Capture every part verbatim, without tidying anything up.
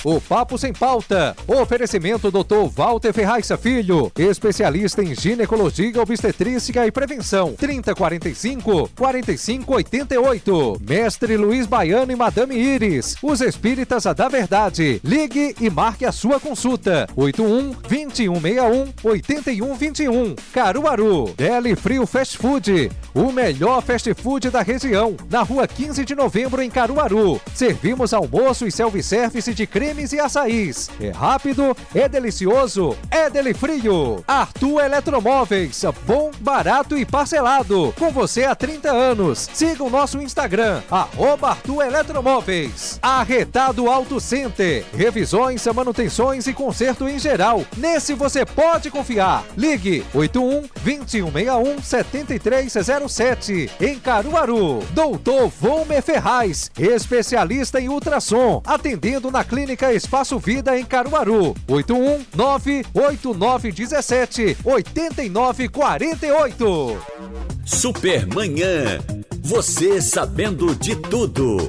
o Papo Sem Pauta. Oferecimento doutor Walter Ferraz Filho, especialista em ginecologia, obstetrícia e prevenção. trinta e quarenta e cinco, quarenta e cinco oitenta e oito. Mestre Luiz Baiano e Madame Iris, os espíritas da verdade. Ligue e marque a sua consulta. oito um, vinte e um sessenta e um, oitenta e um vinte e um. Caruaru. Deli Frio Fast Food, o melhor fast food da região, na rua quinze de novembro em Caruaru. Servimos almoço e self-service de cremes e açaís. É rápido, é delicioso, é Deli Frio. Arthur Eletromóveis, bom, barato e parcelado. Com você há trinta anos. Siga o nosso Instagram, arroba Arthur Eletromóveis. Arretado Auto Center, revisões, manutenções e conserto em geral. Nesse você pode confiar. Ligue oito um, vinte e um sessenta e um, setenta e três zero sete em Caruaru. doutor Volmer Ferraz, especialista em ultrassom, atendendo na Clínica Espaço Vida em Caruaru. oito um, nove oito nove um sete, oito nove quatro oito. Supermanhã, você sabendo de tudo.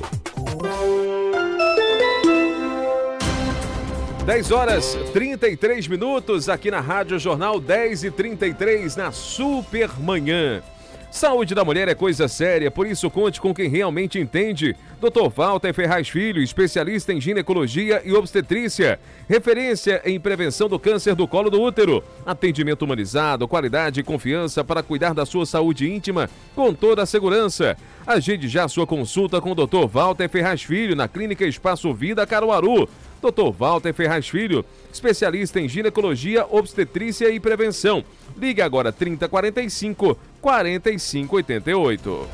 dez horas e trinta e três minutos aqui na Rádio Jornal, dez e trinta e três na Supermanhã. Saúde da mulher é coisa séria, por isso conte com quem realmente entende. doutor Walter Ferraz Filho, especialista em ginecologia e obstetrícia. Referência em prevenção do câncer do colo do útero. Atendimento humanizado, qualidade e confiança para cuidar da sua saúde íntima com toda a segurança. Agende já sua consulta com o doutor Walter Ferraz Filho na Clínica Espaço Vida Caruaru. doutor Walter Ferraz Filho, especialista em ginecologia, obstetrícia e prevenção. Ligue agora trinta, quarenta e cinco, quarenta e cinco oitenta e oito.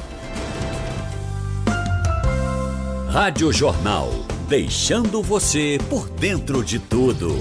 Rádio Jornal, deixando você por dentro de tudo.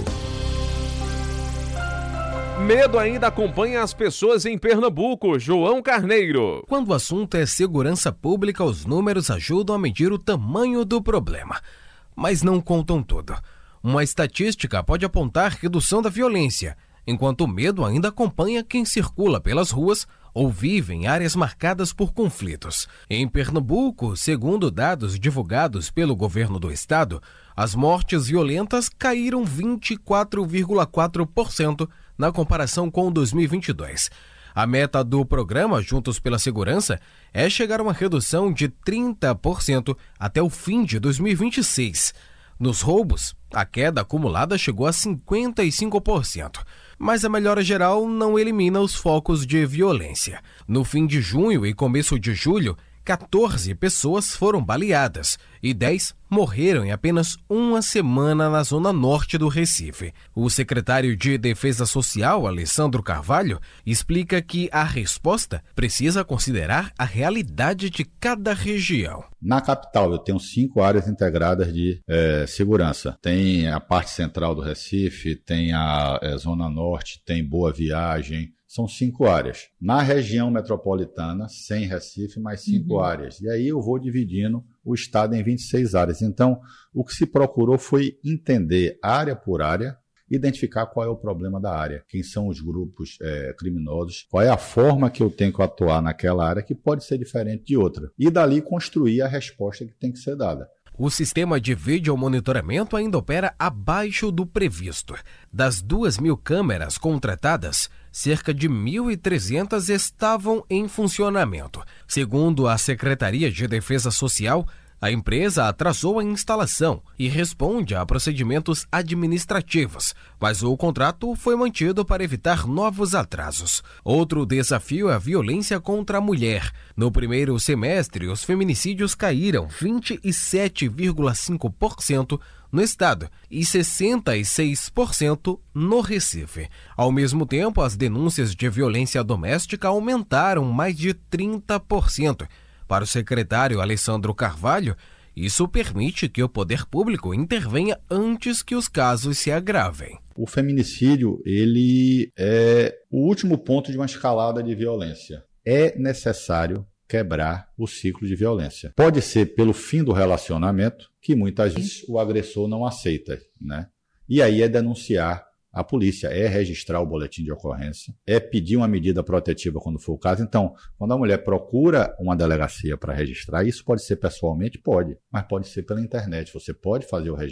Medo ainda acompanha as pessoas em Pernambuco. João Carneiro. Quando o assunto é segurança pública, os números ajudam a medir o tamanho do problema, mas não contam tudo. Uma estatística pode apontar redução da violência, enquanto o medo ainda acompanha quem circula pelas ruas ou vive em áreas marcadas por conflitos. Em Pernambuco, segundo dados divulgados pelo governo do estado, as mortes violentas caíram vinte e quatro vírgula quatro por cento na comparação com dois mil e vinte e dois. A meta do programa Juntos pela Segurança é chegar a uma redução de trinta por cento até o fim de dois mil e vinte e seis. Nos roubos, a queda acumulada chegou a cinquenta e cinco por cento, mas a melhora geral não elimina os focos de violência. No fim de junho e começo de julho, quatorze pessoas foram baleadas e dez morreram em apenas uma semana na zona norte do Recife. O secretário de Defesa Social, Alessandro Carvalho, explica que a resposta precisa considerar a realidade de cada região. Na capital, eu tenho cinco áreas integradas de é, segurança. Tem a parte central do Recife, tem a é, zona norte, tem Boa Viagem. São cinco áreas. Na região metropolitana, sem Recife, mais cinco uhum. áreas. E aí eu vou dividindo o estado em vinte e seis áreas. Então, o que se procurou foi entender área por área, identificar qual é o problema da área, quem são os grupos é, criminosos, qual é a forma que eu tenho que atuar naquela área que pode ser diferente de outra. E dali construir a resposta que tem que ser dada. O sistema de vídeo monitoramento ainda opera abaixo do previsto. Das duas mil câmeras contratadas, cerca de mil e trezentas estavam em funcionamento. Segundo a Secretaria de Defesa Social, a empresa atrasou a instalação e responde a procedimentos administrativos, mas o contrato foi mantido para evitar novos atrasos. Outro desafio é a violência contra a mulher. No primeiro semestre, os feminicídios caíram vinte e sete vírgula cinco por cento no estado e sessenta e seis por cento no Recife. Ao mesmo tempo, as denúncias de violência doméstica aumentaram mais de trinta por cento. Para o secretário Alessandro Carvalho, isso permite que o poder público intervenha antes que os casos se agravem. O feminicídio, ele é o último ponto de uma escalada de violência. É necessário quebrar o ciclo de violência. Pode ser pelo fim do relacionamento, que muitas vezes o agressor não aceita, né? E aí é denunciar a polícia, é registrar o boletim de ocorrência, é pedir uma medida protetiva quando for o caso. Então, quando a mulher procura uma delegacia para registrar, isso pode ser pessoalmente? Pode, mas pode ser pela internet. Você pode fazer o registro.